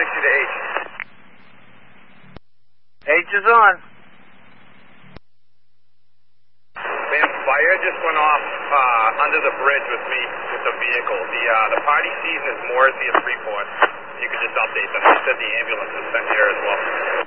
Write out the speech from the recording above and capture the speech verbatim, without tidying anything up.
sixty to H. H is on. Man, fire just went off uh, under the bridge with me with the vehicle. The uh, the party season is Mooresy at Freeport. You could just update them. They said the ambulance is sent here as well.